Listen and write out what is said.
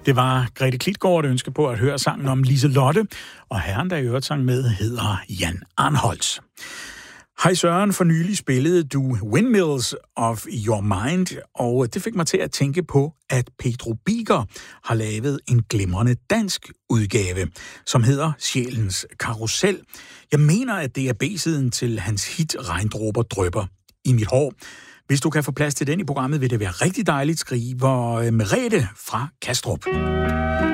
Det var Grete Klitgaard, der ønskede på at høre sangen om Liselotte, og herren, der i øvrigt sang med, hedder Jan Arnholtz. Hej Søren, for nylig spillede du Windmills of Your Mind, og det fik mig til at tænke på, at Pedro Biker har lavet en glimrende dansk udgave, som hedder Sjælens Karusel. Jeg mener, at det er B-siden til hans hit Regndråber drypper i mit hår. Hvis du kan få plads til den i programmet, vil det være rigtig dejligt, skriver Merete fra Kastrup.